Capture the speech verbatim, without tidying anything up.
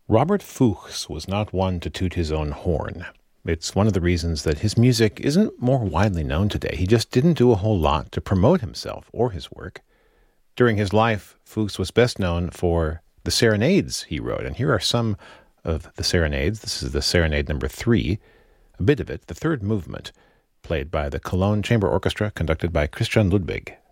Robert Fuchs was not one to toot his own horn. It's one of the reasons that his music isn't more widely known today. He just didn't do a whole lot to promote himself or his work. During his life, Fuchs was best known for the serenades he wrote, and here are some of the serenades. This is the serenade number three, a bit of it, the third movement, played by the Cologne Chamber Orchestra, conducted by Christian Ludwig.